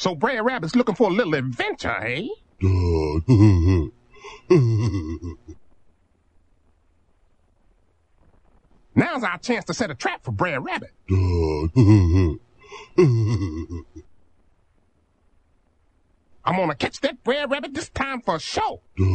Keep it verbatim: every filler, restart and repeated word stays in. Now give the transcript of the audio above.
So Brer Rabbit's looking for a little adventure, eh? Now's our chance to set a trap for Brer Rabbit. I'm gonna catch that Brer Rabbit this time for sure.